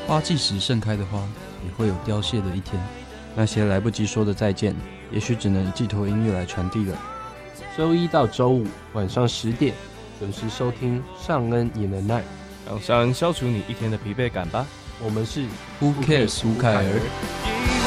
花季时盛开的花，也会有凋谢的一天。 那些来不及说的再见，也许只能寄托音乐来传递了。 周一到周五晚上10点，准时收听尚恩也能耐， 让尚恩消除你一天的疲惫感吧。 我们是 Who cares 吴凯儿。